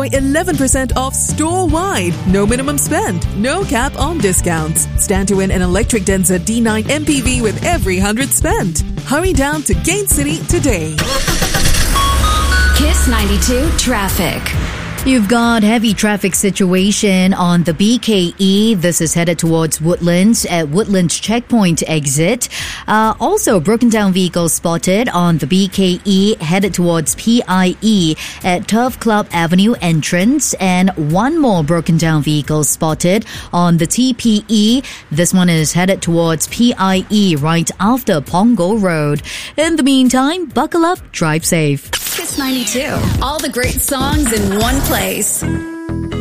enjoy 11% off store-wide. No minimum spend, no cap on discounts. Stand to win an electric Denza D9 MPV with every 100 spent. Hurry down to Gain City today. Kiss 92 Traffic. You've got heavy traffic situation on the BKE. This is headed towards Woodlands at Woodlands Checkpoint exit. Also, broken down vehicles spotted on the BKE headed towards PIE at Turf Club Avenue entrance. And one more broken down vehicle spotted on the TPE. This one is headed towards PIE right after Pongo Road. In the meantime, buckle up, drive safe. Kiss 92. All the great songs in one place.